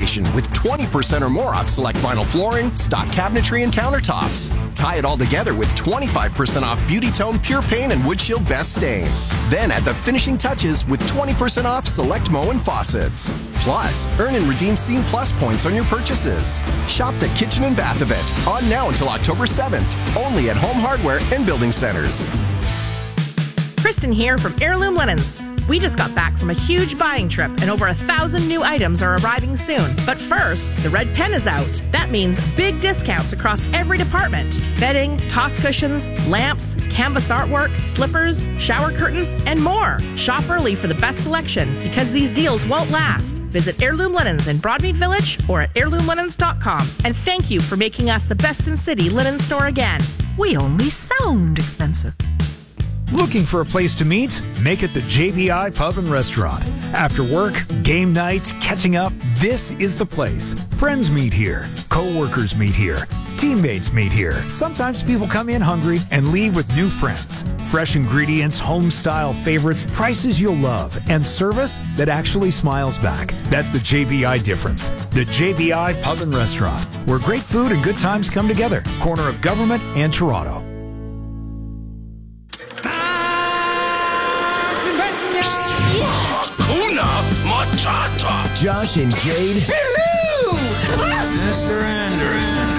station with 20% or more off select vinyl flooring, stock cabinetry, and countertops. Tie it all together with 25% off Beauty Tone Pure Paint and Wood Shield Best Stain. Then add the finishing touches with 20% off select Moen faucets. Plus, earn and redeem Scene Plus points on your purchases. Shop the kitchen and bath event on now until October 7th, only at Home Hardware and Building Centers. Kristen here from Heirloom Linens. We just got back from a huge buying trip, and over 1,000 new items are arriving soon. But first, the red pen is out. That means big discounts across every department. Bedding, toss cushions, lamps, canvas artwork, slippers, shower curtains, and more. Shop early for the best selection because these deals won't last. Visit Heirloom Linens in Broadmead Village or at heirloomlinens.com. And thank you for making us the best in city linen store again. We only sound expensive. Looking for a place to meet? Make it the JBI Pub and Restaurant. After work, game night, catching up, this is the place. Friends meet here. Co-workers meet here. Teammates meet here. Sometimes people come in hungry and leave with new friends. Fresh ingredients, home-style favorites, prices you'll love, and service that actually smiles back. That's the JBI difference. The JBI Pub and Restaurant, where great food and good times come together. Corner of Government and Toronto. Matata. Josh and Jade. Hello! Mr. Anderson.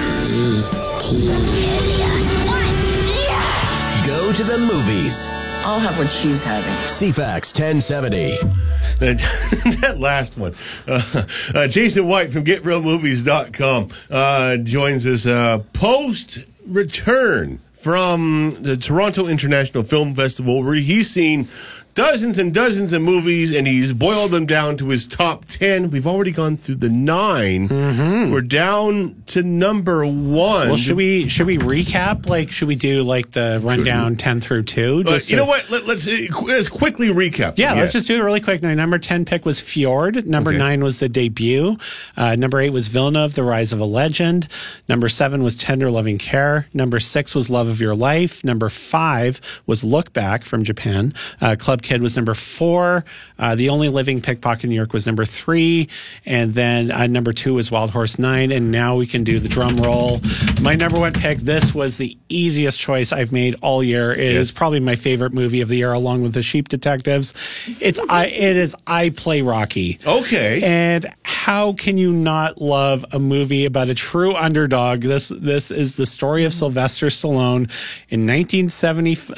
Go to the movies. I'll have what she's having. CFAX 1070. That last one. Jason White from GetRealMovies.com joins us post-return from the Toronto International Film Festival, where he's seen dozens and dozens of movies, and he's boiled them down to his top 10. We've already gone through the 9. Mm-hmm. We're down to number 1. Well, should we recap? Like, should we do like the rundown 10 through 2? You know what? Let's quickly recap. Yeah, let's just do it really quick. Now, number 10 pick was Fjord. Number 9 was The Debut. Number 8 was Villeneuve, The Rise of a Legend. Number 7 was Tender Loving Care. Number 6 was Love of Your Life. Number 5 was Look Back from Japan. Club Kid was number 4. The Only Living Pickpocket in New York was number 3. And then number 2 was Wild Horse 9. And now we can do the drum roll. My number 1 pick, this was the easiest choice I've made all year. It is probably my favorite movie of the year, along with The Sheep Detectives. It is I Play Rocky. Okay. And how can you not love a movie about a true underdog? This is the story of Sylvester Stallone in 1975,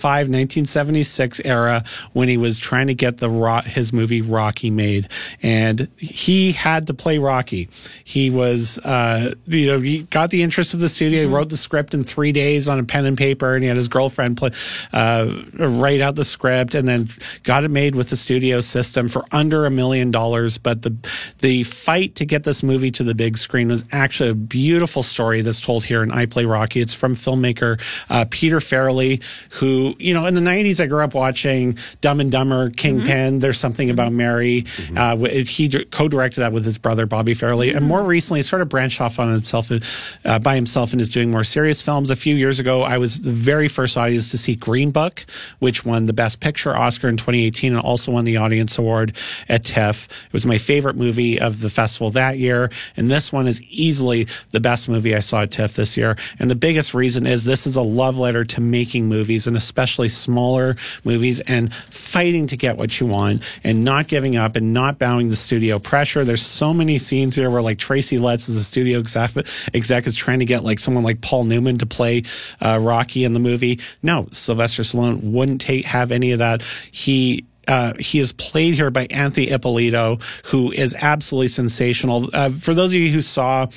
1976 era, when he was trying to get his movie Rocky made, and he had to play Rocky. He was, he got the interest of the studio. He wrote the script in 3 days on a pen and paper, and he had his girlfriend write out the script, and then got it made with the studio system for under $1 million. But the fight to get this movie to the big screen was actually a beautiful story that's told here in I Play Rocky. It's from filmmaker Peter Farrelly, who, in the 90s, I grew up watching Dumb and Dumber, Kingpin, There's Something About Mary. He co-directed that with his brother, Bobby Farrelly. And more recently, sort of branched off on himself by himself and is doing more serious films. A few years ago, I was the very first audience to see Green Book, which won the Best Picture Oscar in 2018 and also won the Audience Award at TIFF. It was my favorite movie of the festival that year. And this one is easily the best movie I saw at TIFF this year. And the biggest reason is this is a love letter to making movies, and especially smaller movies, and fighting to get what you want and not giving up and not bowing to studio pressure. There's so many scenes here where like Tracy Letts as a studio exec is trying to get like someone like Paul Newman to play Rocky in the movie. No, Sylvester Stallone wouldn't have any of that. He is played here by Anthony Ippolito, who is absolutely sensational. For those of you who saw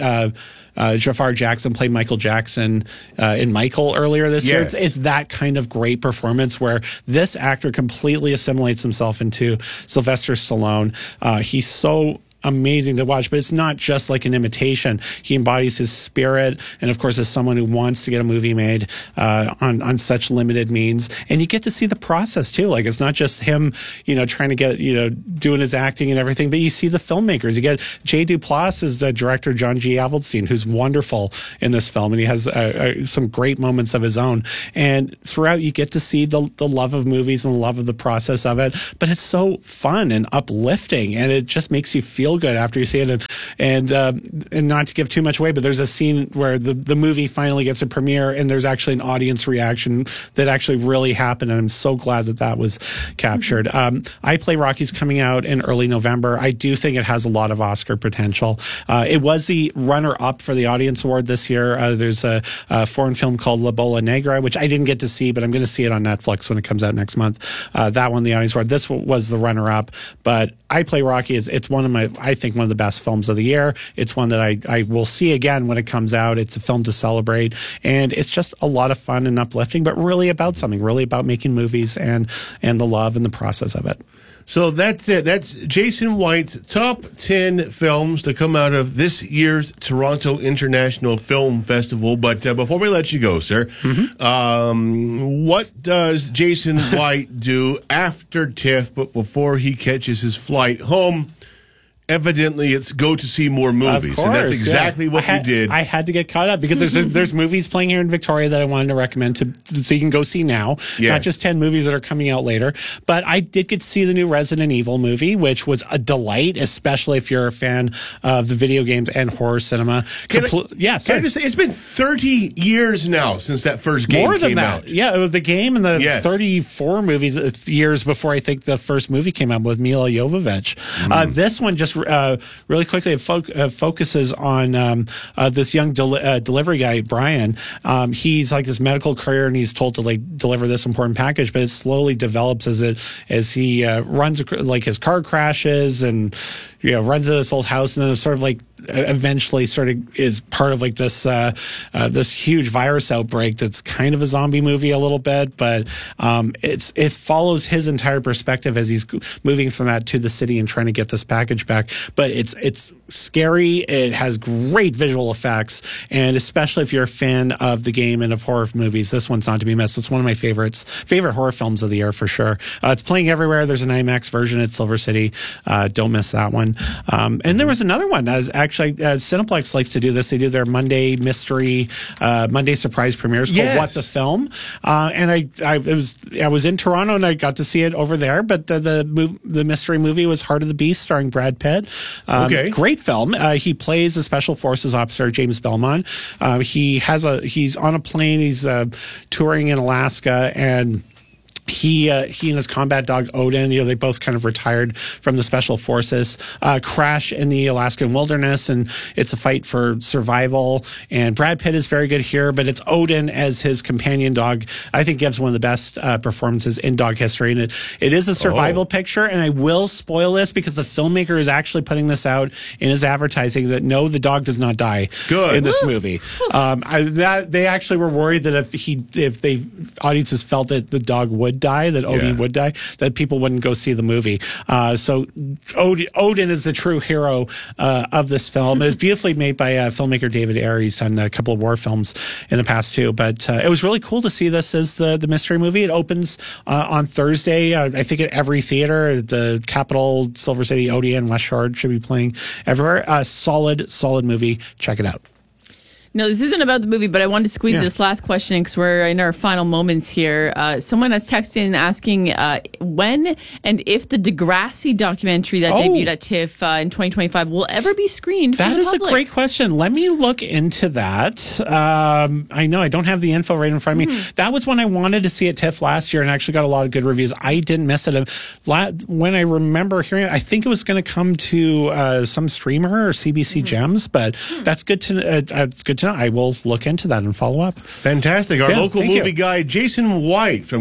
Jafar Jackson played Michael Jackson in Michael earlier this year. It's that kind of great performance where this actor completely assimilates himself into Sylvester Stallone. He's so amazing to watch, but it's not just like an imitation. He embodies his spirit, and of course, as someone who wants to get a movie made on such limited means, and you get to see the process too. Like, it's not just him, trying to get, doing his acting and everything, but you see the filmmakers. You get Jay Duplass as the director, John G. Avildsen, who's wonderful in this film, and he has some great moments of his own. And throughout, you get to see the love of movies and the love of the process of it. But it's so fun and uplifting, and it just makes you feel good after you see it. And And not to give too much away, but there's a scene where the movie finally gets a premiere, and there's actually an audience reaction that actually really happened, and I'm so glad that was captured. I Play Rocky's coming out in early November. I do think it has a lot of Oscar potential. It was the runner-up for the Audience Award this year. There's a foreign film called La Bola Negra, which I didn't get to see, but I'm going to see it on Netflix when it comes out next month. That won the Audience Award. This was the runner-up, but I Play Rocky it's one of I think one of the best films of the year. It's one that I will see again when it comes out. It's a film to celebrate, and it's just a lot of fun and uplifting, but really about something, really about making movies and the love and the process of it. So that's it. That's Jason White's top 10 films to come out of this year's Toronto International Film Festival. But before we let you go, sir, what does Jason White do after TIFF, but before he catches his flight home? Evidently, it's go to see more movies, course, and that's exactly what you did. I had to get caught up because there's movies playing here in Victoria that I wanted to recommend so you can go see now. Yeah. Not just 10 movies that are coming out later, but I did get to see the new Resident Evil movie, which was a delight, especially if you're a fan of the video games and horror cinema. Can I just say, it's been 30 years now since that first game came out. Yeah, it was the game and the 34 years before I think the first movie came out with Mila Jovovich. This one just really quickly, it focuses on this young delivery guy, Brian. He's like this medical courier, and he's told to deliver this important package, but it slowly develops as he runs his car crashes and runs into this old house, and then sort of eventually sort of is part of this huge virus outbreak that's kind of a zombie movie a little bit, but it follows his entire perspective as he's moving from that to the city and trying to get this package back. But it's scary. It has great visual effects, and especially if you're a fan of the game and of horror movies, this one's not to be missed. It's one of my favorite horror films of the year for sure. It's playing everywhere. There's an IMAX version at Silver City. Don't miss that one. And there was another one. Actually, Cineplex likes to do this. They do their Monday mystery, Monday surprise premieres called What the Film. And I was in Toronto and I got to see it over there. But the mystery movie was Heart of the Beast, starring Brad Pitt. Great film. He plays a special forces officer, James Belmont. He's on a plane. He's touring in Alaska, and he and his combat dog Odin, they both kind of retired from the special forces, crash in the Alaskan wilderness, and it's a fight for survival. And Brad Pitt is very good here, but it's Odin as his companion dog. I think gives one of the best performances in dog history, and it is a survival picture. And I will spoil this because the filmmaker is actually putting this out in his advertising that no, the dog does not die in this movie. They actually were worried that if audiences felt that the dog would die, that Odin would die, that people wouldn't go see the movie. So Odin is the true hero of this film. It was beautifully made by filmmaker David Ayer. He's done a couple of war films in the past too, but it was really cool to see this as the mystery movie. It opens on Thursday, I think at every theater. The Capitol, Silver City, Odeon, West Shore should be playing everywhere. Solid movie. Check it out. No, this isn't about the movie, but I wanted to squeeze this last question because we're in our final moments here. Someone has texted in asking when and if the Degrassi documentary that debuted at TIFF in 2025 will ever be screened for the public. That is a great question. Let me look into that. I know I don't have the info right in front of me. That was when I wanted to see at TIFF last year and actually got a lot of good reviews. I didn't miss it. When I remember hearing it, I think it was going to come to some streamer or CBC Gems, but that's good to it's good to know. I will look into that and follow up. Fantastic. Our local movie guy, Jason White from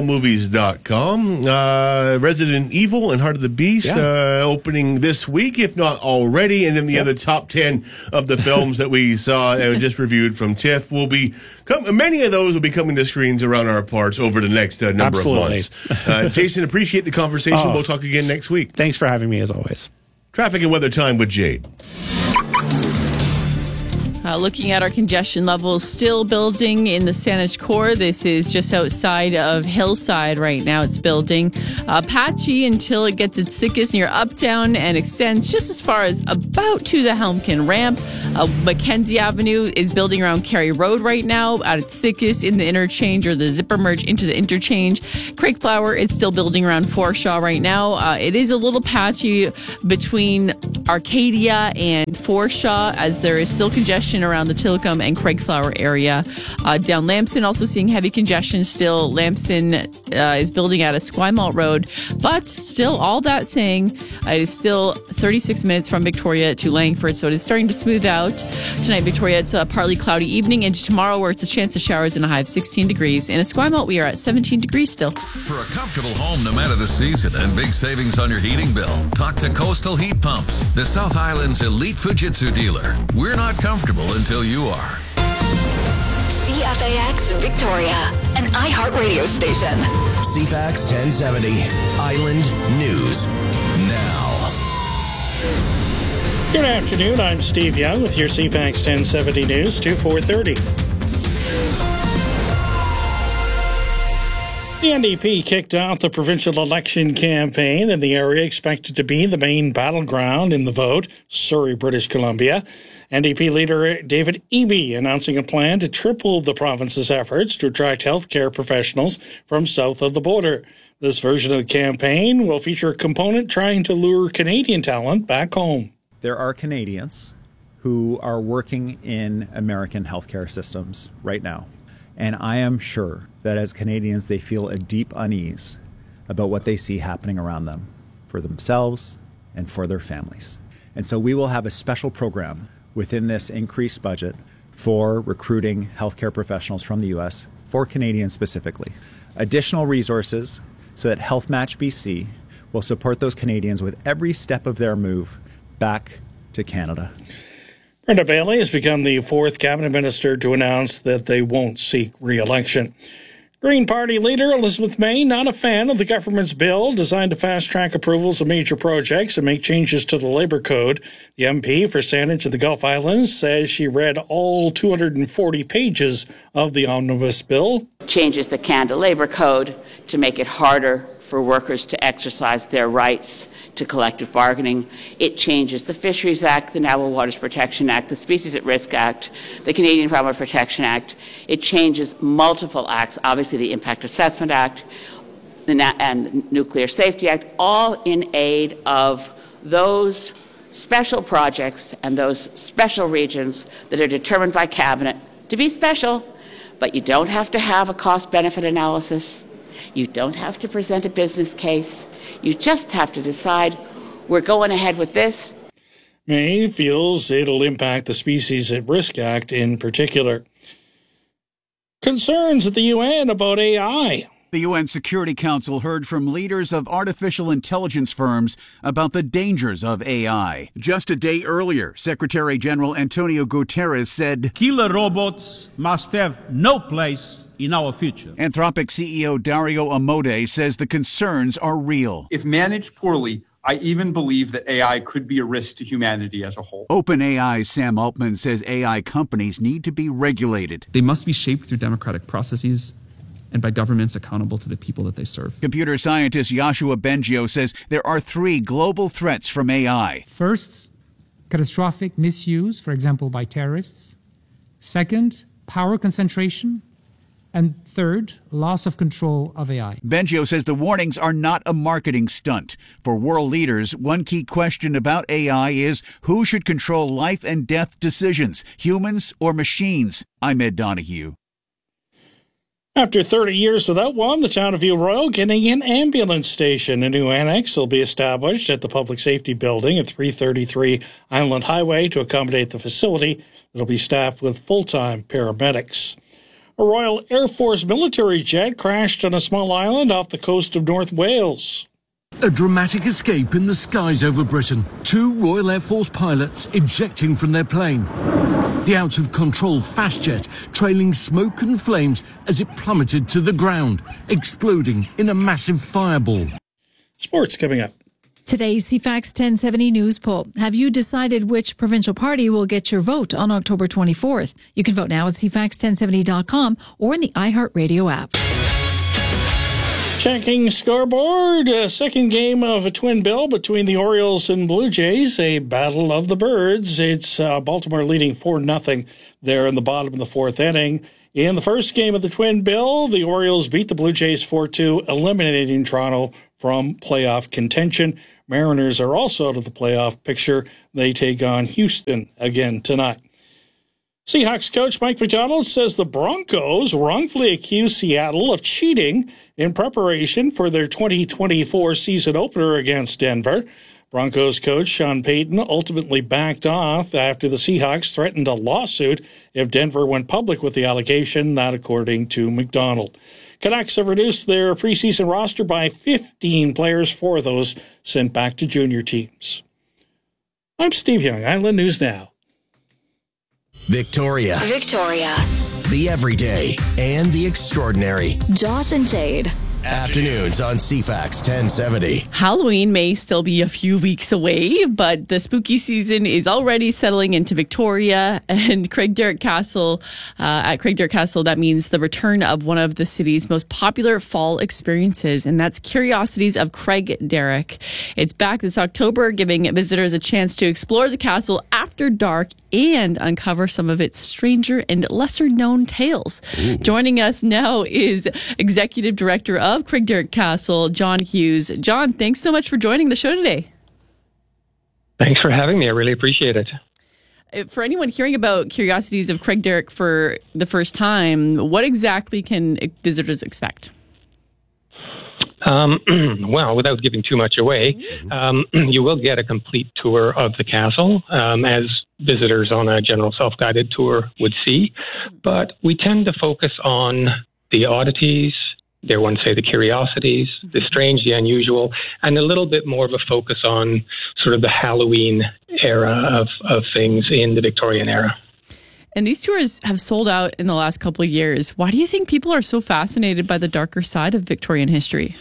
GetRealMovies.com. Resident Evil and Heart of the Beast opening this week, if not already. And then the other top 10 of the films that we saw and just reviewed from TIFF will be many of those will be coming to screens around our parts over the next number of months. Jason, appreciate the conversation. We'll talk again next week. Thanks for having me as always. Traffic and weather time with Jade. Looking at our congestion levels, still building in the Saanich Core. This is just outside of Hillside right now. It's building patchy until it gets its thickest near Uptown and extends just as far as about to the Helmkin ramp. Mackenzie Avenue is building around Cary Road right now at its thickest in the interchange or the zipper merge into the interchange. Craigflower is still building around Forshaw right now. It is a little patchy between Arcadia and Forshaw as there is still congestion around the Tillicum and Craigflower area. Down Lamson, also seeing heavy congestion still. Lamson is building out of Esquimalt Road, but still all that saying it is still 36 minutes from Victoria to Langford, so it is starting to smooth out. Tonight, Victoria, it's a partly cloudy evening, and tomorrow where it's a chance of showers and a high of 16 degrees. In Esquimalt, we are at 17 degrees still. For a comfortable home no matter the season and big savings on your heating bill, talk to Coastal Heat Pumps, the South Island's elite Fujitsu dealer. We're not comfortable until you are. CFAX Victoria, an iHeartRadio station. CFAX 1070, Island News Now. Good afternoon, I'm Steve Young with your CFAX 1070 News to 4:30. The NDP kicked out the provincial election campaign in the area expected to be the main battleground in the vote, Surrey, British Columbia. NDP leader David Eby announcing a plan to triple the province's efforts to attract healthcare professionals from south of the border. This version of the campaign will feature a component trying to lure Canadian talent back home. There are Canadians who are working in American healthcare systems right now. And I am sure that as Canadians, they feel a deep unease about what they see happening around them for themselves and for their families. And so we will have a special program within this increased budget for recruiting healthcare professionals from the U.S. for Canadians specifically. Additional resources so that Health Match BC will support those Canadians with every step of their move back to Canada. Brenda Bailey has become the fourth cabinet minister to announce that they won't seek re-election. Green Party leader Elizabeth May, not a fan of the government's bill designed to fast-track approvals of major projects and make changes to the Labour Code. The MP for Saanich and the Gulf Islands says she read all 240 pages of the omnibus bill. Changes the Canada Labour Code to make it harder for workers to exercise their rights to collective bargaining. It changes the Fisheries Act, the Navajo Waters Protection Act, the Species at Risk Act, the Canadian Environmental Protection Act. It changes multiple acts, obviously the Impact Assessment Act and Nuclear Safety Act, all in aid of those special projects and those special regions that are determined by Cabinet to be special, but you don't have to have a cost-benefit analysis. You don't have to present a business case. You just have to decide, we're going ahead with this. May feels it'll impact the Species at Risk Act in particular. Concerns at the UN about AI. The UN Security Council heard from leaders of artificial intelligence firms about the dangers of AI. Just a day earlier, Secretary General Antonio Guterres said, "Killer robots must have no place in our future." Anthropic CEO Dario Amodei says the concerns are real. If managed poorly, I even believe that AI could be a risk to humanity as a whole. OpenAI's Sam Altman says AI companies need to be regulated. They must be shaped through democratic processes and by governments accountable to the people that they serve. Computer scientist Yoshua Bengio says there are three global threats from AI. First, catastrophic misuse, for example, by terrorists. Second, power concentration. And third, loss of control of AI. Bengio says the warnings are not a marketing stunt. For world leaders, one key question about AI is who should control life and death decisions, humans or machines? I'm Ed Donahue. After 30 years without one, the town of View Royal getting an ambulance station. A new annex will be established at the Public Safety Building at 333 Island Highway to accommodate the facility. It'll be staffed with full-time paramedics. A Royal Air Force military jet crashed on a small island off the coast of North Wales. A dramatic escape in the skies over Britain. 2 Royal Air Force pilots ejecting from their plane. The out-of-control fast jet trailing smoke and flames as it plummeted to the ground, exploding in a massive fireball. Sports coming up. Today's CFAX 1070 News poll. Have you decided which provincial party will get your vote on October 24th? You can vote now at cfax1070.com or in the iHeartRadio app. Checking scoreboard. Second game of a twin bill between the Orioles and Blue Jays. A battle of the birds. It's Baltimore leading 4-0 there in the bottom of the fourth inning. In the first game of the twin bill, the Orioles beat the Blue Jays 4-2, eliminating Toronto from playoff contention. Mariners are also out of the playoff picture. They take on Houston again tonight. Seahawks coach Mike Macdonald says the Broncos wrongfully accused Seattle of cheating in preparation for their 2024 season opener against Denver. Broncos coach Sean Payton ultimately backed off after the Seahawks threatened a lawsuit if Denver went public with the allegation, not according to Macdonald. Canucks have reduced their preseason roster by 15 players, 4 of those sent back to junior teams. I'm Steve Young, Island News Now. Victoria. The everyday and the extraordinary. Josh and Jade. Afternoons on CFAX 1070. Halloween may still be a few weeks away, but the spooky season is already settling into Victoria and Craig Darroch Castle. At Craig Darroch Castle, that means the return of one of the city's most popular fall experiences, and that's Curiosities of Craig Darroch. It's back this October, giving visitors a chance to explore the castle after dark and uncover some of its stranger and lesser-known tales. Ooh. Joining us now is Executive Director of Craig Darroch Castle, John Hughes. John, thanks so much for joining the show today. Thanks for having me. I really appreciate it. For anyone hearing about Curiosities of Craig Darroch for the first time, what exactly can visitors expect? Well, without giving too much away, you will get a complete tour of the castle, as visitors on a general self-guided tour would see. But we tend to focus on the oddities, dare one say the curiosities, the strange, the unusual, and a little bit more of a focus on sort of the Halloween era of things in the Victorian era. And these tours have sold out in the last couple of years. Why do you think people are so fascinated by the darker side of Victorian history?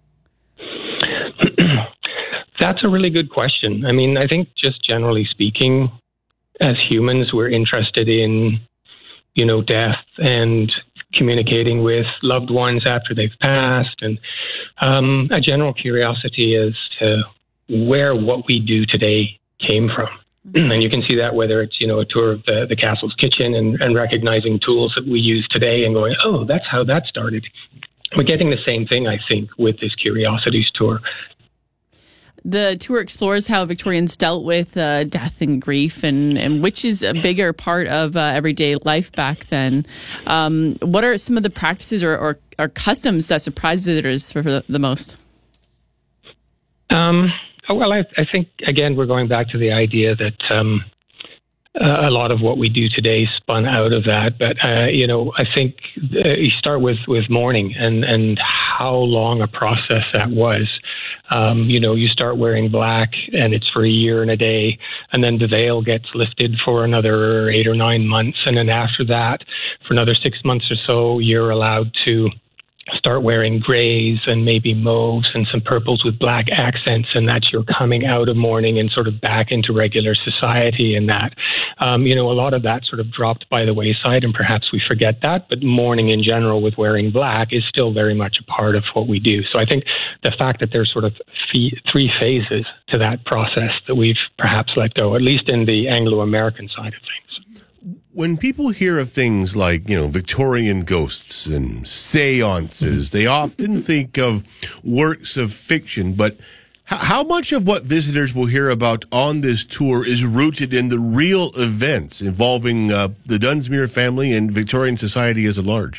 That's a really good question. I mean, I think just generally speaking, as humans, we're interested in, death and communicating with loved ones after they've passed, and a general curiosity as to where what we do today came from. And you can see that whether it's, a tour of the castle's kitchen and recognizing tools that we use today and going, oh, that's how that started. We're getting the same thing, I think, with this Curiosities tour. The tour explores how Victorians dealt with death and grief, and which is a bigger part of everyday life back then. What are some of the practices or customs that surprise visitors for the most? Well, I think, again, we're going back to the idea that a lot of what we do today spun out of that. But, I think you start with mourning and how long a process that was. You start wearing black and it's for a year and a day, and then the veil gets lifted for another 8 or 9 months. And then after that, for another 6 months or so, you're allowed to start wearing grays and maybe mauves and some purples with black accents, and that's your coming out of mourning and sort of back into regular society. And that, a lot of that sort of dropped by the wayside, and perhaps we forget that, but mourning in general with wearing black is still very much a part of what we do. So I think the fact that there's sort of 3 phases to that process that we've perhaps let go, at least in the Anglo-American side of things. When people hear of things like, Victorian ghosts and seances, they often think of works of fiction. But how much of what visitors will hear about on this tour is rooted in the real events involving the Dunsmuir family and Victorian society as a large?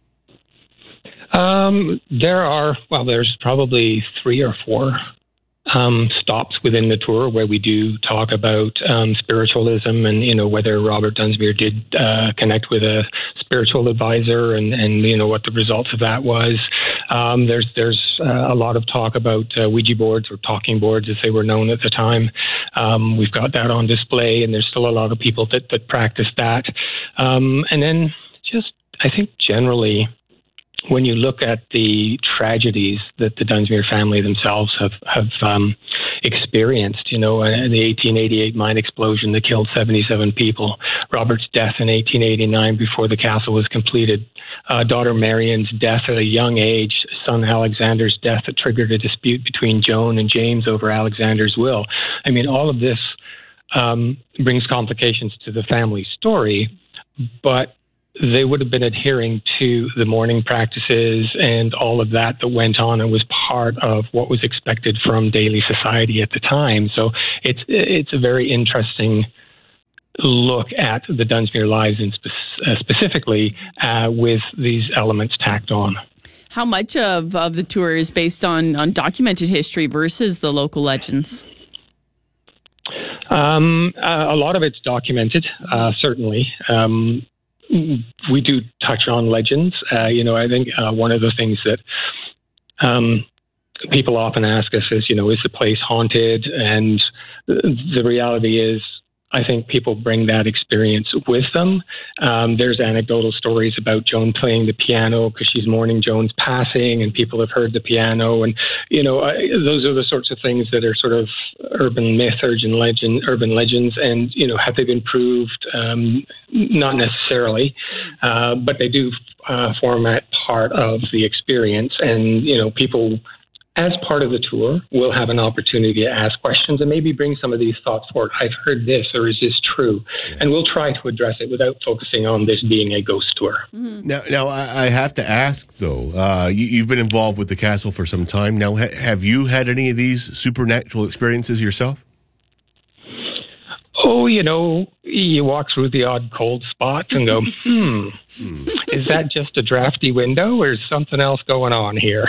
There's probably 3 or 4 stops within the tour where we do talk about spiritualism and, whether Robert Dunsmuir did connect with a spiritual advisor and what the results of that was. There's a lot of talk about Ouija boards, or talking boards as they were known at the time. We've got that on display, and there's still a lot of people that practice that. And then just, I think generally, when you look at the tragedies that the Dunsmuir family themselves have experienced, the 1888 mine explosion that killed 77 people, Robert's death in 1889 before the castle was completed, daughter Marion's death at a young age, son Alexander's death that triggered a dispute between Joan and James over Alexander's will. I mean, all of this brings complications to the family story, but they would have been adhering to the mourning practices and all of that went on and was part of what was expected from daily society at the time. So it's a very interesting look at the Dunsmuir lives and specifically with these elements tacked on. How much of the tour is based on documented history versus the local legends? A lot of it's documented, certainly. We do touch on legends. I think one of the things that people often ask us is, is the place haunted? And the reality is, I think people bring that experience with them. There's anecdotal stories about Joan playing the piano because she's mourning Joan's passing, and people have heard the piano. And, those are the sorts of things that are sort of urban myth, urban legends. And, have they been proved? Not necessarily, but they do form that part of the experience. And, people, as part of the tour, we'll have an opportunity to ask questions and maybe bring some of these thoughts forward. I've heard this, or is this true? And we'll try to address it without focusing on this being a ghost tour. Mm-hmm. Now, I have to ask, though, you've been involved with the castle for some time now. Have you had any of these supernatural experiences yourself? Oh, you walk through the odd cold spot and go, is that just a drafty window or is something else going on here?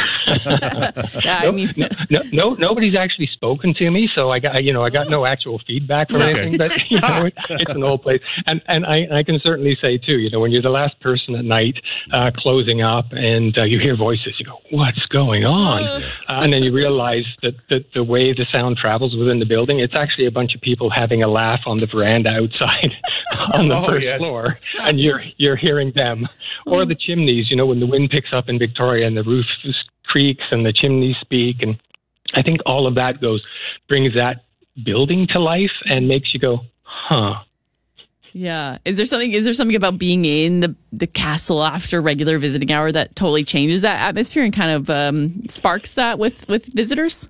Nobody's actually spoken to me, so I got no actual feedback from anything, but it's an old place. And I can certainly say too, when you're the last person at night closing up and you hear voices, you go, what's going on? And then you realize that the way the sound travels within the building, it's actually a bunch of people having a laugh on the veranda outside on the first floor, and you're hearing them. Or the chimneys, when the wind picks up in Victoria and the roof creaks and the chimneys speak, and I think all of that brings that building to life and makes you go, huh. Yeah. Is there something about being in the castle after regular visiting hour that totally changes that atmosphere and kind of sparks that with visitors?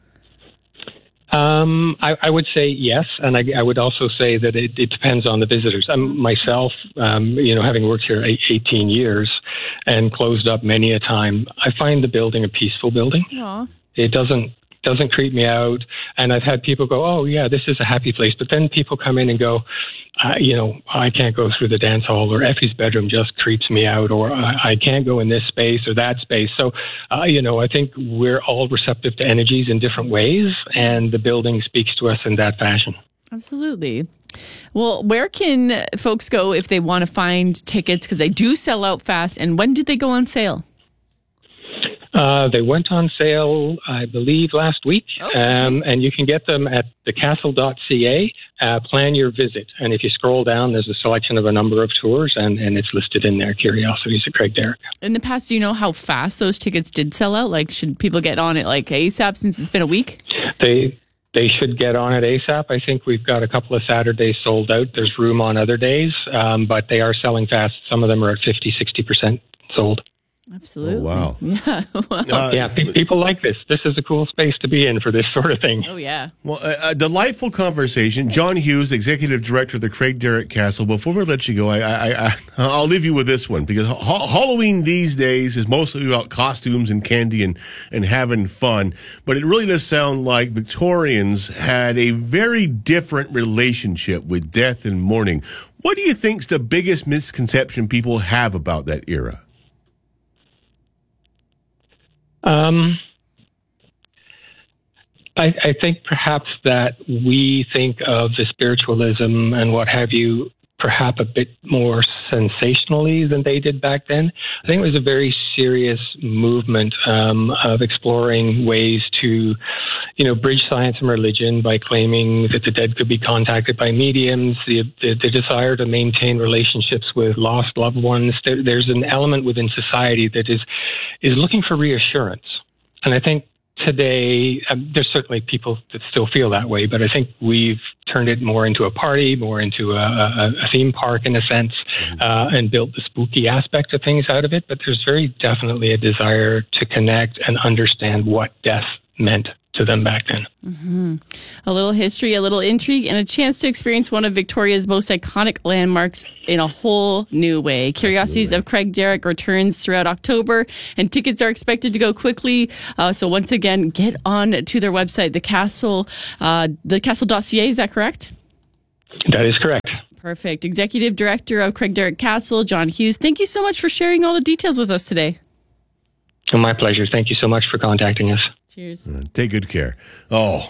I would say yes, and I would also say that it depends on the visitors. Myself, having worked here 18 years and closed up many a time, I find the building a peaceful building. Aww. It doesn't creep me out, and I've had people go, oh yeah, this is a happy place, but then people come in and go, I can't go through the dance hall, or Effie's bedroom just creeps me out, or I can't go in this space or that space. So, I think we're all receptive to energies in different ways, and the building speaks to us in that fashion. Absolutely. Well, where can folks go if they want to find tickets? Because they do sell out fast. And when did they go on sale? They went on sale, I believe, last week, and you can get them at thecastle.ca. Plan your visit, and if you scroll down, there's a selection of a number of tours, and it's listed in there. Curiosities at Craig Derrick. In the past, do you know how fast those tickets did sell out? Like, should people get on it like ASAP since it's been a week? They should get on it ASAP. I think we've got a couple of Saturdays sold out. There's room on other days, but they are selling fast. Some of them are at 50-60% sold. Absolutely. Oh, wow. Yeah. Yeah, people like this. This is a cool space to be in for this sort of thing. Oh, yeah. Well, a delightful conversation. John Hughes, Executive Director of the Craig Derrick Castle. Before we let you go, I'll leave you with this one, because Halloween these days is mostly about costumes and candy and having fun. But it really does sound like Victorians had a very different relationship with death and mourning. What do you think's the biggest misconception people have about that era? I think perhaps that we think of the spiritualism and what have you perhaps a bit more sensationally than they did back then. I think it was a very serious movement of exploring ways to, bridge science and religion by claiming that the dead could be contacted by mediums, the desire to maintain relationships with lost loved ones. There's an element within society that is looking for reassurance. And I think today, there's certainly people that still feel that way, but I think we've turned it more into a party, more into a theme park in a sense, and built the spooky aspect of things out of it. But there's very definitely a desire to connect and understand what death meant to them back then. Mm-hmm. A little history, a little intrigue, and a chance to experience one of Victoria's most iconic landmarks in a whole new way. Curiosities of Craig Darroch returns throughout October, and tickets are expected to go quickly. So once again, get on to their website, the Castle.ca. Is that correct? That is correct. Perfect. Executive Director of Craig Darroch Castle, John Hughes, thank you so much for sharing all the details with us today. My pleasure. Thank you so much for contacting us. Cheers. Take good care. I'm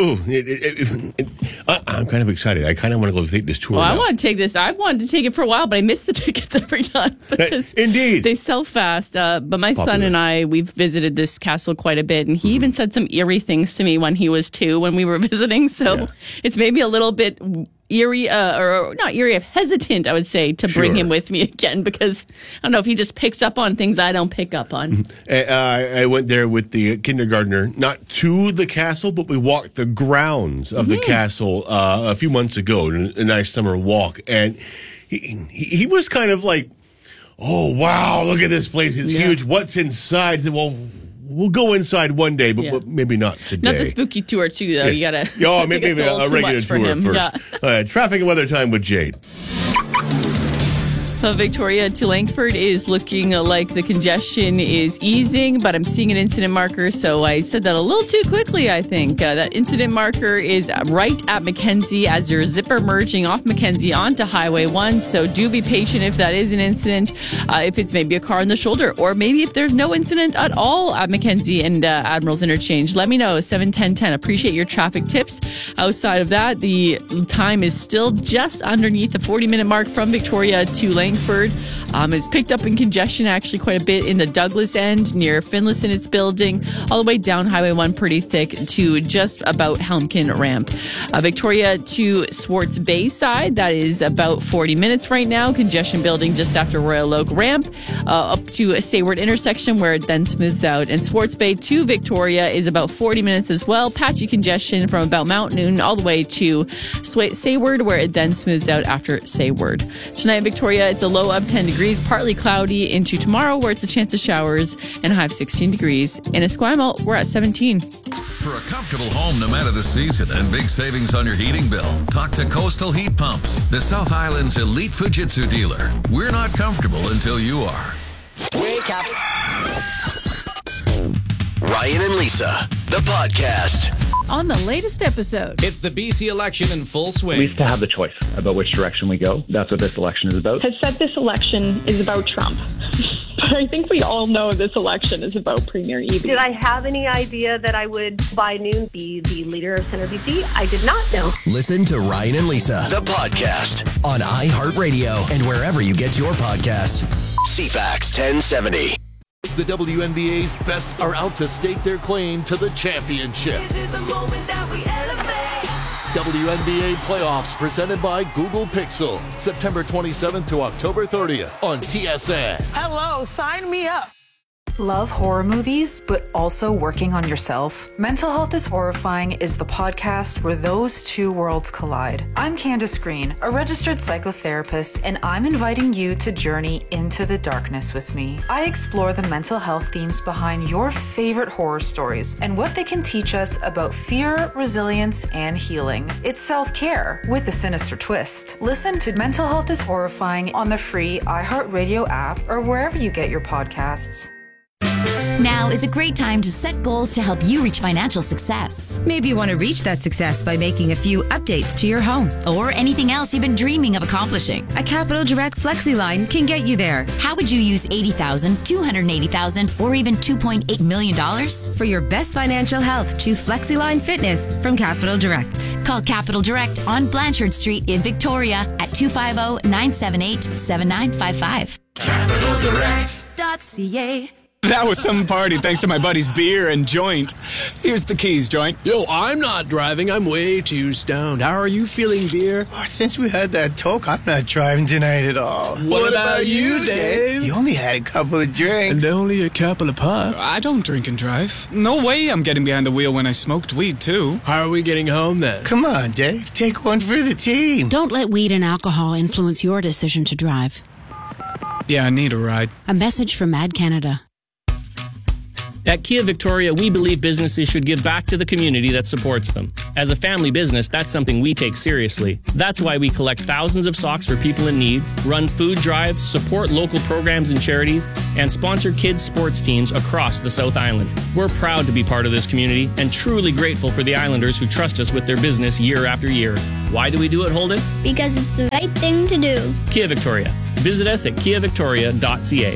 kind of excited. I kind of want to go take this tour. Well, now. I want to take this. I've wanted to take it for a while, but I miss the tickets every time because indeed they sell fast. But my son and I, we've visited this castle quite a bit, and he even said some eerie things to me when he was 2 when we were visiting. So it's maybe a little bit eerie, or not eerie, hesitant, I would say, to bring him with me again because I don't know if he just picks up on things I don't pick up on. I went there with the kindergartner, not to the castle, but we walked the grounds of the castle a few months ago, a nice summer walk, and he was kind of like, "Oh wow, look at this place! It's huge. What's inside?" Well, we'll go inside one day, but maybe not today. Not the spooky tour, too, though. You gotta. Maybe a regular tour first. Yeah. Traffic and weather time with Jade. Victoria to Langford is looking like the congestion is easing, but I'm seeing an incident marker, so I said that a little too quickly, I think. That incident marker is right at Mackenzie as you're zipper merging off Mackenzie onto Highway 1, so do be patient if that is an incident, if it's maybe a car on the shoulder, or maybe if there's no incident at all at Mackenzie and Admiral's Interchange. Let me know, 71010. Appreciate your traffic tips. Outside of that, the time is still just underneath the 40-minute mark from Victoria to Langford. It's picked up in congestion actually quite a bit in the Douglas end near Finlayson. It's building all the way down Highway 1 pretty thick to just about Helmkin Ramp. Victoria to Swartz Bay side, that is about 40 minutes right now. Congestion building just after Royal Oak Ramp up to a Sayward intersection where it then smooths out. And Swartz Bay to Victoria is about 40 minutes as well. Patchy congestion from about Mount Newton all the way to Sayward where it then smooths out after Sayward. Tonight in Victoria, it's a low of 10 degrees, partly cloudy into tomorrow where it's a chance of showers and a high of 16 degrees. In Esquimalt, we're at 17. For a comfortable home no matter the season and big savings on your heating bill, talk to Coastal Heat Pumps, the South Island's elite Fujitsu dealer. We're not comfortable until you are. Wake up. Ryan and Lisa, the podcast. On the latest episode, it's the BC election in full swing. We used to have the choice about which direction we go. That's what this election is about. Has said this election is about Trump. But I think we all know this election is about Premier Eby. Did I have any idea that I would, by noon, be the leader of Centre BC? I did not know. Listen to Ryan and Lisa, the podcast, on iHeartRadio and wherever you get your podcasts. CFAX 1070. The WNBA's best are out to stake their claim to the championship. This is the moment that we elevate. WNBA playoffs presented by Google Pixel. September 27th to October 30th on TSN. Hello, sign me up. Love horror movies, but also working on yourself? Mental Health is Horrifying is the podcast where those two worlds collide. I'm Candace Green, a registered psychotherapist, and I'm inviting you to journey into the darkness with me. I explore the mental health themes behind your favorite horror stories and what they can teach us about fear, resilience, and healing. It's self-care with a sinister twist. Listen to Mental Health is Horrifying on the free iHeartRadio app or wherever you get your podcasts. Now is a great time to set goals to help you reach financial success. Maybe you want to reach that success by making a few updates to your home or anything else you've been dreaming of accomplishing. A Capital Direct FlexiLine can get you there. How would you use $80,000, $280,000, or even $2.8 million? For your best financial health, choose FlexiLine Fitness from Capital Direct. Call Capital Direct on Blanchard Street in Victoria at 250-978-7955. CapitalDirect.ca. That was some party thanks to my buddy's beer and joint. Here's the keys, joint. Yo, I'm not driving. I'm way too stoned. How are you feeling, beer? Oh, since we had that talk, I'm not driving tonight at all. What about you, Dave? You only had a couple of drinks. And only a couple of puffs. I don't drink and drive. No way I'm getting behind the wheel when I smoked weed, too. How are we getting home, then? Come on, Dave. Take one for the team. Don't let weed and alcohol influence your decision to drive. Yeah, I need a ride. A message from Mad Canada. At Kia Victoria, we believe businesses should give back to the community that supports them. As a family business, that's something we take seriously. That's why we collect thousands of socks for people in need, run food drives, support local programs and charities, and sponsor kids' sports teams across the South Island. We're proud to be part of this community and truly grateful for the Islanders who trust us with their business year after year. Why do we do it, Holden? Because it's the right thing to do. Kia Victoria. Visit us at kiavictoria.ca.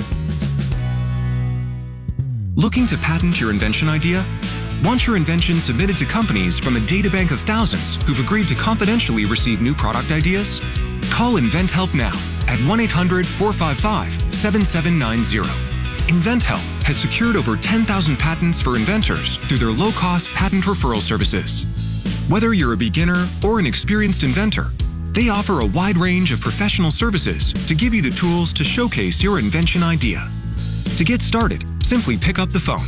Looking to patent your invention idea? Want your invention submitted to companies from a databank of thousands who've agreed to confidentially receive new product ideas? Call InventHelp now at 1-800-455-7790. InventHelp has secured over 10,000 patents for inventors through their low-cost patent referral services. Whether you're a beginner or an experienced inventor, they offer a wide range of professional services to give you the tools to showcase your invention idea. To get started, simply pick up the phone,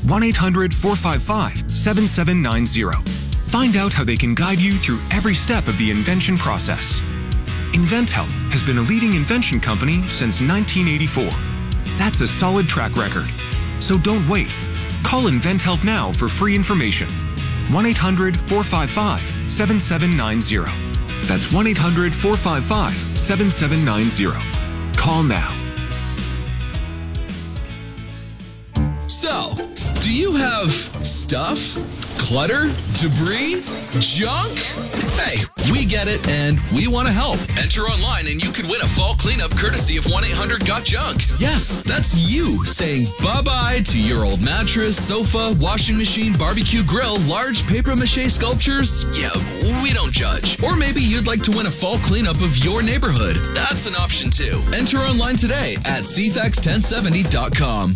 1-800-455-7790. Find out how they can guide you through every step of the invention process. InventHelp has been a leading invention company since 1984. That's a solid track record. So don't wait. Call InventHelp now for free information. 1-800-455-7790. That's 1-800-455-7790. Call now. So, do you have stuff? Clutter? Debris? Junk? Hey, we get it and we want to help. Enter online and you could win a fall cleanup courtesy of 1-800-GOT-JUNK. Yes, that's you saying bye-bye to your old mattress, sofa, washing machine, barbecue grill, large papier-mâché sculptures. Yeah, we don't judge. Or maybe you'd like to win a fall cleanup of your neighborhood. That's an option too. Enter online today at cfax1070.com.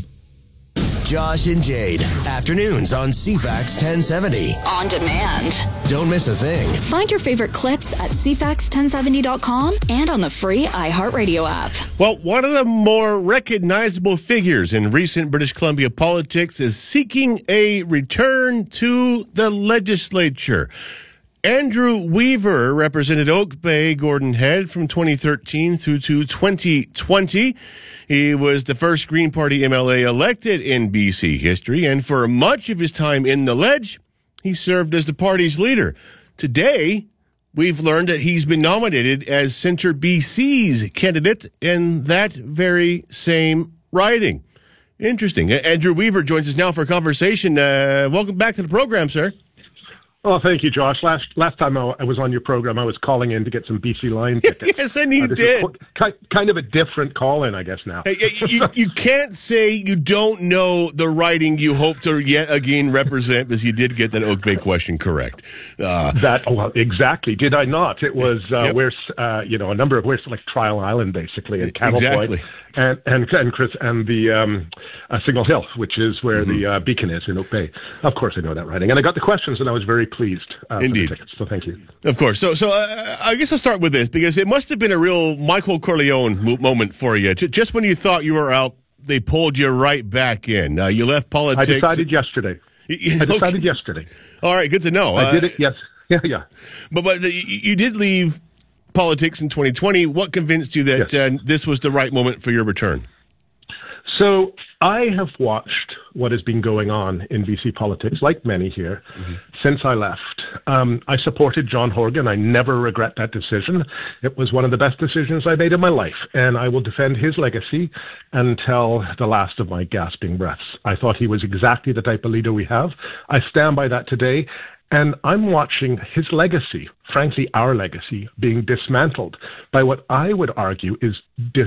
Josh and Jade, afternoons on CFAX 1070. On demand. Don't miss a thing. Find your favorite clips at cfax1070.com and on the free iHeartRadio app. Well, one of the more recognizable figures in recent British Columbia politics is seeking a return to the legislature. Andrew Weaver represented Oak Bay Gordon Head from 2013 through to 2020. He was the first Green Party MLA elected in BC history, and for much of his time in the Ledge, he served as the party's leader. Today, we've learned that he's been nominated as Centre BC's candidate in that very same riding. Interesting. Andrew Weaver joins us now for a conversation. Welcome back to the program, sir. Oh, thank you, Josh. Last time I was on your program, I was calling in to get some BC Lion tickets. Yes, and you did. Kind of a different call-in, I guess, now. You can't say you don't know the writing you hope to yet again represent, because you did get that Oak Bay question correct. Exactly. Did I not? It was where's a number of where's like Trial Island, basically, and Cattle Point. And Chris and the Signal Hill, which is where the beacon is in Oak Bay. Of course, I know that writing, and I got the questions, and I was very pleased. Indeed. For the tickets, so thank you. Of course. So I guess I'll start with this, because it must have been a real Michael Corleone moment for you. Just when you thought you were out, they pulled you right back in. You left politics. I decided yesterday. Yesterday. All right, good to know. I did it. Yes. Yeah. But you did leave politics in 2020. What convinced you that this was the right moment for your return? So I have watched what has been going on in BC politics, like many here, since I left. I supported John Horgan. I never regret that decision. It was one of the best decisions I made in my life, and I will defend his legacy until the last of my gasping breaths. I thought he was exactly the type of leader we have. I stand by that today. And I'm watching his legacy, frankly, our legacy, being dismantled by what I would argue is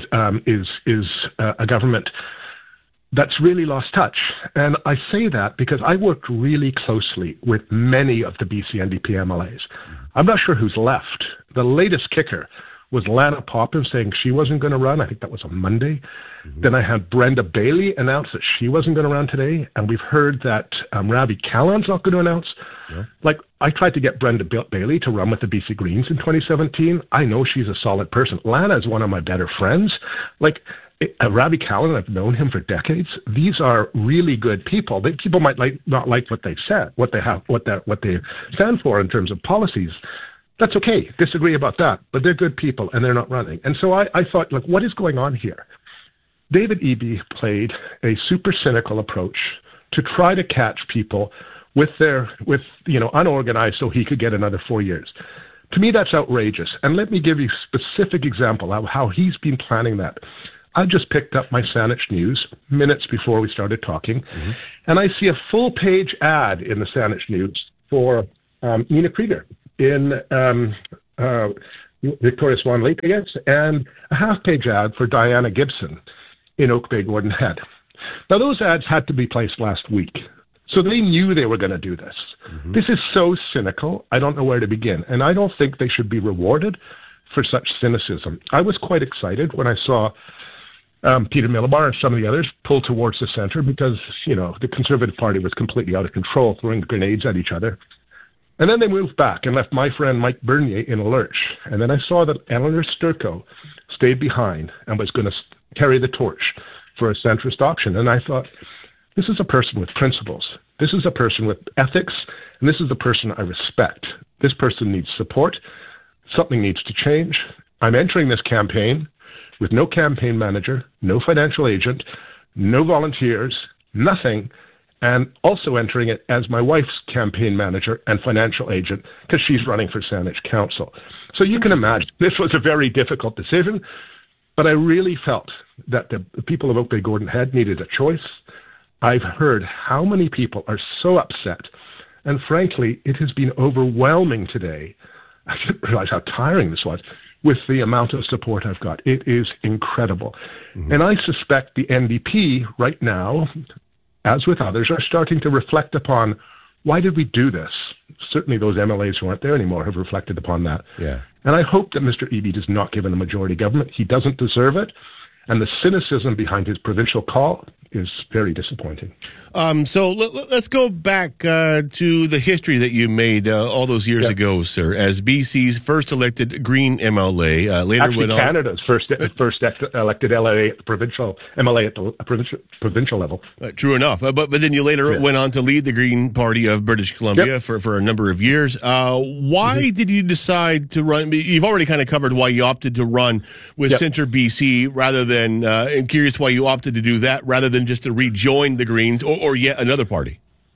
a government that's really lost touch. And I say that because I worked really closely with many of the BC NDP MLAs. I'm not sure who's left. The latest kicker was Lana Poppins saying she wasn't going to run. I think that was on Monday. Then I had Brenda Bailey announce that she wasn't going to run today. And we've heard that Ravi Kahlon's not going to announce. Yeah. Like, I tried to get Brenda Bailey to run with the BC Greens in 2017. I know she's a solid person. Lana is one of my better friends. Like, Ravi Kahlon, I've known him for decades. These are really good people. People might not like what they said, what they stand for in terms of policies. That's okay. Disagree about that. But they're good people, and they're not running. And so I thought, like, what is going on here? David Eby played a super cynical approach to try to catch people with unorganized so he could get another 4 years. To me, that's outrageous. And let me give you a specific example of how he's been planning that. I just picked up my Saanich News minutes before we started talking, and I see a full-page ad in the Saanich News for Nina Krieger in Victoria Swan Lake, I guess, and a half-page ad for Diana Gibson in Oak Bay Gordon Head. Now, those ads had to be placed last week, so they knew they were going to do this. This is so cynical, I don't know where to begin, and I don't think they should be rewarded for such cynicism. I was quite excited when I saw Peter Millibar and some of the others pull towards the center because, the Conservative Party was completely out of control, throwing grenades at each other. And then they moved back and left my friend Mike Bernier in a lurch. And then I saw that Eleanor Sturko stayed behind and was going to carry the torch for a centrist option. And I thought, this is a person with principles. This is a person with ethics. And this is a person I respect. This person needs support. Something needs to change. I'm entering this campaign with no campaign manager, no financial agent, no volunteers, nothing, and also entering it as my wife's campaign manager and financial agent because she's running for Saanich Council. So you can imagine this was a very difficult decision, but I really felt that the people of Oak Bay Gordon Head needed a choice. I've heard how many people are so upset, and frankly, it has been overwhelming today. I didn't realize how tiring this was with the amount of support I've got. It is incredible. And I suspect the NDP right now, as with others, are starting to reflect upon, why did we do this? Certainly those MLAs who aren't there anymore have reflected upon that. Yeah. And I hope that Mr. Eby does not give in a majority government. He doesn't deserve it. And the cynicism behind his provincial call is very disappointing. So let's go back to the history that you made all those years ago, sir, as BC's first elected Green MLA. Later Actually, went on. Canada's first elected LA at the provincial MLA at the provincial level. True enough. But then you later went on to lead the Green Party of British Columbia for a number of years. Why did you decide to run? You've already kind of covered why you opted to run with Centre BC rather than, and curious why you opted to do that rather than just to rejoin the Greens or yet another party.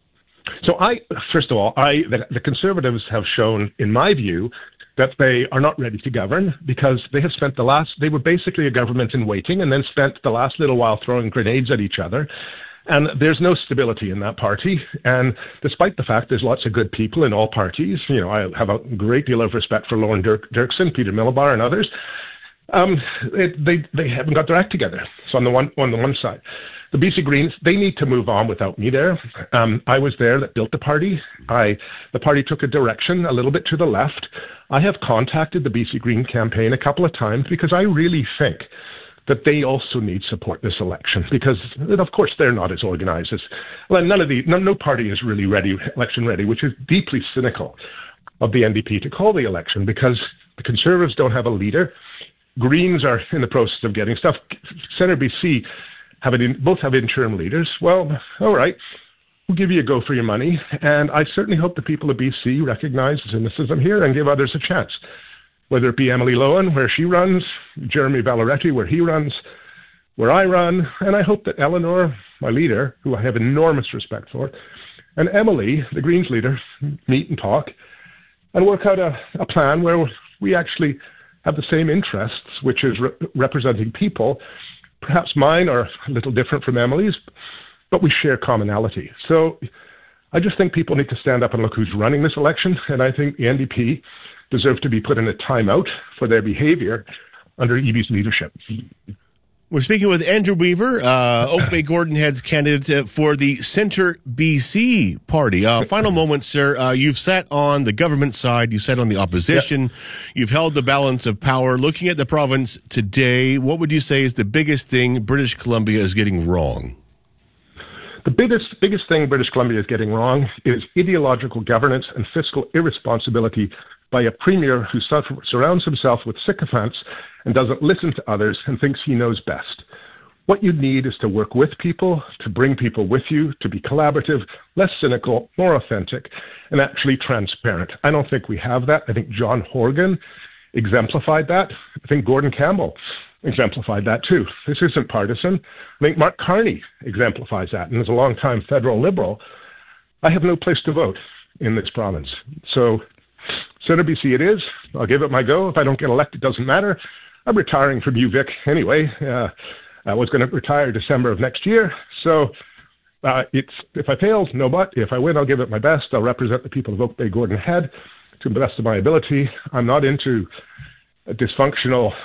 So first of all, the Conservatives have shown, in my view, that they are not ready to govern because they have spent they were basically a government in waiting and then spent the last little while throwing grenades at each other. And there's no stability in that party. And despite the fact there's lots of good people in all parties, I have a great deal of respect for Lauren Dirksen, Peter Millibar, and others. They haven't got their act together. So on the one side, the BC Greens, they need to move on without me there. I was there that built the party. The party took a direction a little bit to the left. I have contacted the BC Green campaign a couple of times because I really think that they also need support this election because, of course, they're not as organized as no party is really election ready, which is deeply cynical of the NDP to call the election because the Conservatives don't have a leader. Greens are in the process of getting stuff. Centre BC both have interim leaders. Well, all right, we'll give you a go for your money. And I certainly hope the people of BC recognize the cynicism here and give others a chance, whether it be Emily Lohan, where she runs, Jeremy Valoretti, where he runs, where I run. And I hope that Eleanor, my leader, who I have enormous respect for, and Emily, the Greens leader, meet and talk and work out a plan where we actually have the same interests, which is representing people. Perhaps mine are a little different from Emily's, but we share commonality. So I just think people need to stand up and look who's running this election, and I think the NDP deserve to be put in a timeout for their behavior under Eby's leadership. We're speaking with Andrew Weaver, Oak Bay Gordon Head's candidate for the Centre BC party. Final moment, sir. You've sat on the government side. You sat on the opposition. Yep. You've held the balance of power. Looking at the province today, what would you say is the biggest thing British Columbia is getting wrong? The biggest thing British Columbia is getting wrong is ideological governance and fiscal irresponsibility by a premier who surrounds himself with sycophants and doesn't listen to others and thinks he knows best. What you need is to work with people, to bring people with you, to be collaborative, less cynical, more authentic, and actually transparent. I don't think we have that. I think John Horgan exemplified that. I think Gordon Campbell exemplified that too. This isn't partisan. I think Mark Carney exemplifies that. And as a longtime federal Liberal, I have no place to vote in this province. So Centre BC it is. I'll give it my go. If I don't get elected, it doesn't matter. I'm retiring from UVic anyway. I was going to retire December of next year. So if I fail, no but. If I win, I'll give it my best. I'll represent the people of Oak Bay Gordon Head to the best of my ability. I'm not into dysfunctional